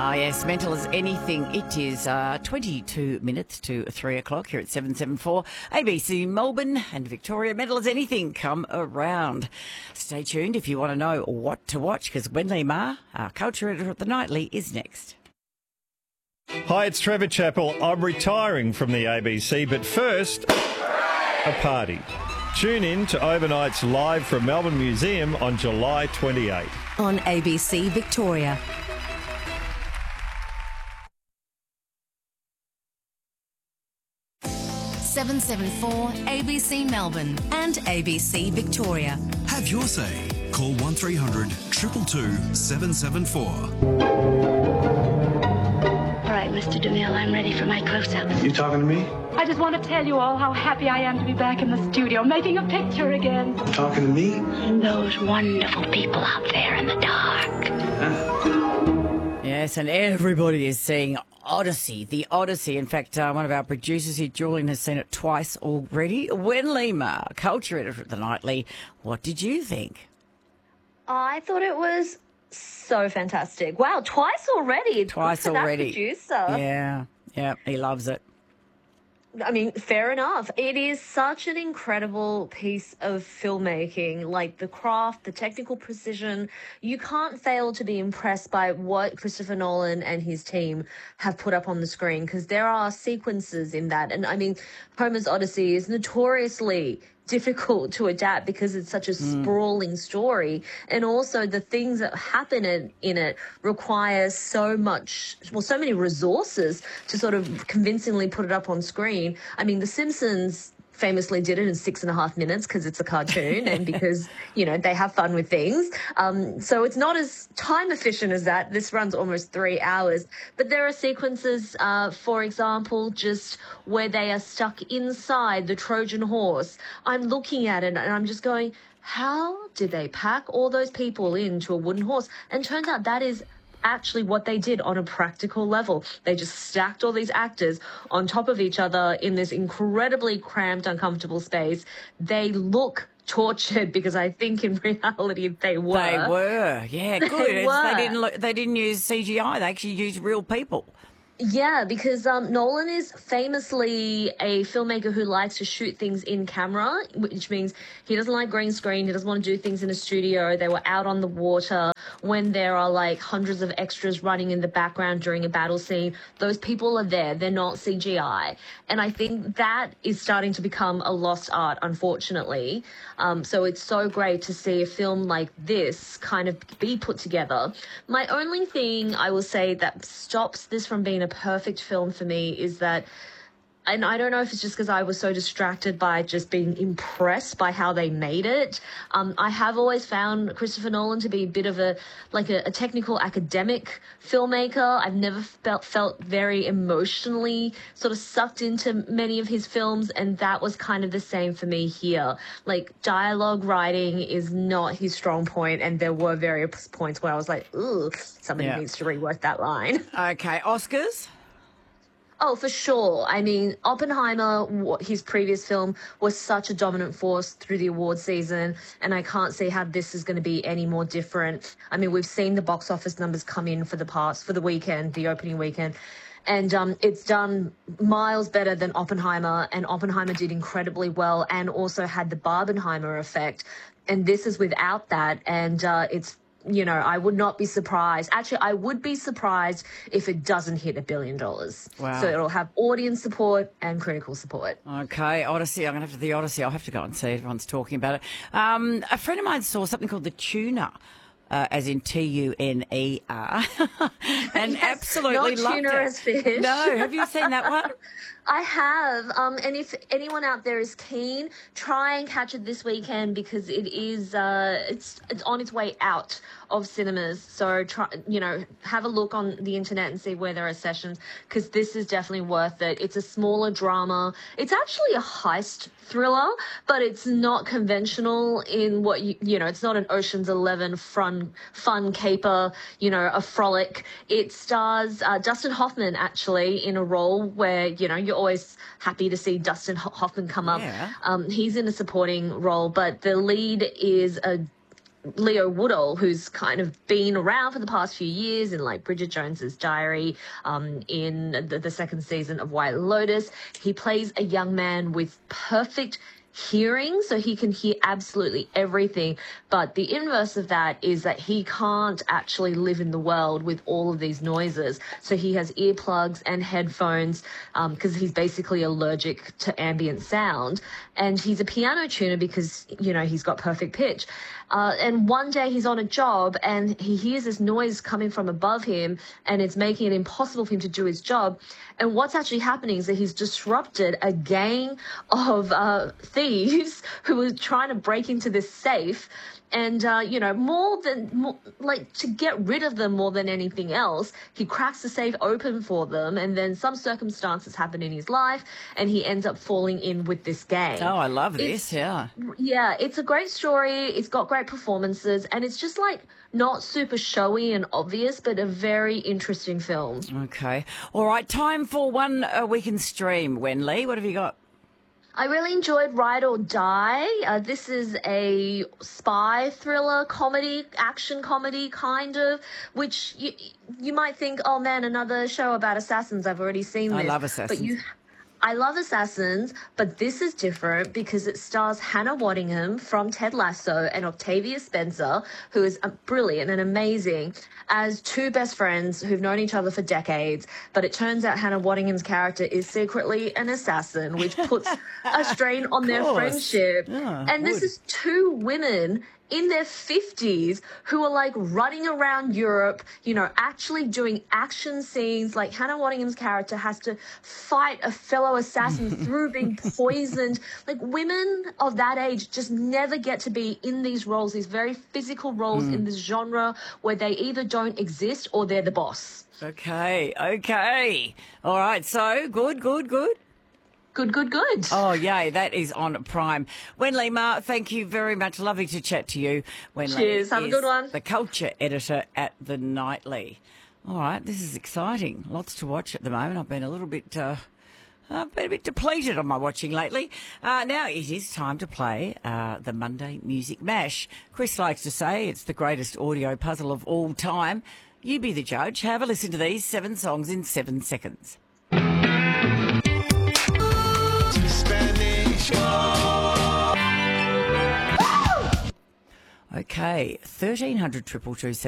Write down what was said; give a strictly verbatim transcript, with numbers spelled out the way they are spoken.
Ah, yes, mental as anything. It is uh, twenty-two minutes to three o'clock here at seven seven four A B C Melbourne and Victoria. Mental as anything, come around. Stay tuned if you want to know what to watch, because Wendy Ma, our culture editor at The Nightly, is next. Hi, it's Trevor Chappell. I'm retiring from the A B C, but first, a party. Tune in to Overnight's Live from Melbourne Museum on July twenty-eighth. On A B C Victoria. seven seven four A B C Melbourne and A B C Victoria. Have your say. Call one three hundred two two two seven seven four. All right, Mister DeMille, I'm ready for my close-up. You talking to me? I just want to tell you all how happy I am to be back in the studio, making a picture again. You talking to me? And those wonderful people out there in the dark. Huh? Yes, and everybody is seeing Odyssey, the Odyssey. In fact, uh, one of our producers here, Julian, has seen it twice already. Wen Ma, culture editor at The Nightly, what did you think? I thought it was so fantastic. Wow, twice already. Twice Good for already. That producer. Yeah, yeah, he loves it. I mean, fair enough. It is such an incredible piece of filmmaking, like the craft, the technical precision. You can't fail to be impressed by what Christopher Nolan and his team have put up on the screen, because there are sequences in that. And I mean, Homer's Odyssey is notoriously difficult to adapt because it's such a mm. sprawling story, and also the things that happen in, in it require so much, well, so many resources to sort of convincingly put it up on screen. I mean, The Simpsons famously did it in six and a half minutes because it's a cartoon and because, you know, they have fun with things. Um, so it's not as time efficient as that. This runs almost three hours. But there are sequences, uh, for example, just where they are stuck inside the Trojan horse. I'm looking at it and I'm just going, how did they pack all those people into a wooden horse? And turns out that is actually what they did on a practical level. They just stacked all these actors on top of each other in this incredibly cramped, uncomfortable space. They look tortured because I think in reality they were. They were, yeah, good. They, It's- were. they didn't look, they didn't use C G I. They actually used real people. Yeah, because um, Nolan is famously a filmmaker who likes to shoot things in camera, which means he doesn't like green screen. He doesn't want to do things in a studio. They were out on the water when there are like hundreds of extras running in the background during a battle scene. Those people are there. They're not C G I. And I think that is starting to become a lost art, unfortunately. Um, so it's so great to see a film like this kind of be put together. My only thing I will say that stops this from being a perfect film for me is that, and I don't know if it's just because I was so distracted by just being impressed by how they made it. Um, I have always found Christopher Nolan to be a bit of a, like a, a technical academic filmmaker. I've never felt, felt very emotionally sort of sucked into many of his films, and that was kind of the same for me here. Like, dialogue writing is not his strong point, and there were various points where I was like, ooh, somebody Yeah. needs to rework that line. Okay, Oscars? Oh, for sure. I mean, Oppenheimer, wh- his previous film, was such a dominant force through the award season, and I can't see how this is going to be any more different. I mean, we've seen the box office numbers come in for the past, for the weekend, the opening weekend, and um, it's done miles better than Oppenheimer, and Oppenheimer did incredibly well and also had the Barbenheimer effect, and this is without that, and uh, it's you know, I would not be surprised. Actually, I would be surprised if it doesn't hit a billion dollars. Wow. So it'll have audience support and critical support. Okay, Odyssey. I'm going to have to the Odyssey. I'll have to go and see. Everyone's talking about it. Um, a friend of mine saw something called The Tuner, uh, as in T U N E R, and Yes, absolutely not loved tuna it. as fish. No, have you seen that one? I have. Um, and if anyone out there is keen, try and catch it this weekend because it is uh, it's it's on its way out of cinemas. So try, you know, have a look on the internet and see where there are sessions because this is definitely worth it. It's a smaller drama. It's actually a heist thriller, but it's not conventional in what you you know. It's not an Ocean's Eleven fun fun caper. You know, a frolic. It stars uh, Dustin Hoffman actually in a role where you know you're always happy to see Dustin Hoffman come up. Yeah. Um, he's in a supporting role, but the lead is a Leo Woodall, who's kind of been around for the past few years in like Bridget Jones's Diary, um, in the, the second season of White Lotus. He plays a young man with perfect hearing, so he can hear absolutely everything. But the inverse of that is that he can't actually live in the world with all of these noises. So he has earplugs and headphones because um, he's basically allergic to ambient sound. And he's a piano tuner because, you know, he's got perfect pitch. Uh, and one day he's on a job and he hears this noise coming from above him, and it's making it impossible for him to do his job. And what's actually happening is that he's disrupted a gang of uh, thieves who were trying to break into this safe. And, uh, you know, more than, more, like, to get rid of them more than anything else, he cracks the safe open for them, and then some circumstances happen in his life, and he ends up falling in with this gang. Oh, I love It's- this, yeah. Yeah, it's a great story. It's got great performances, and it's just, like, not super showy and obvious, but a very interesting film. Okay. All right, time for one uh, we can stream. Wenley, what have you got? I really enjoyed Ride or Die. Uh, this is a spy thriller comedy, action comedy kind of, which you, you might think, oh man, another show about assassins. I've already seen this. I love Assassins. But you, I love Assassins, but this is different because it stars Hannah Waddingham from Ted Lasso and Octavia Spencer, who is uh, brilliant and amazing, as two best friends who've known each other for decades. But it turns out Hannah Waddingham's character is secretly an assassin, which puts a strain on their course. friendship. Yeah, and this would. is two women in their fifties who are like running around Europe, you know, actually doing action scenes. Like Hannah Waddingham's character has to fight a fellow assassin through being poisoned. Like women of that age just never get to be in these roles, these very physical roles in this genre where they either don't exist or they're the boss. Okay, okay. All right, so good, good, good. Good, good, good. Oh, yay, that is on Prime. Wenley Ma, thank you very much. Lovely to chat to you. Wenley Cheers, have a is good one. the culture editor at The Nightly. All right, this is exciting. Lots to watch at the moment. I've been a little bit... Uh, I've been a bit depleted on my watching lately. Uh, now it is time to play uh, the Monday Music Mash. Chris likes to say it's the greatest audio puzzle of all time. You be the judge. Have a listen to these seven songs in seven seconds. Okay, thirteen hundred, two two two, seven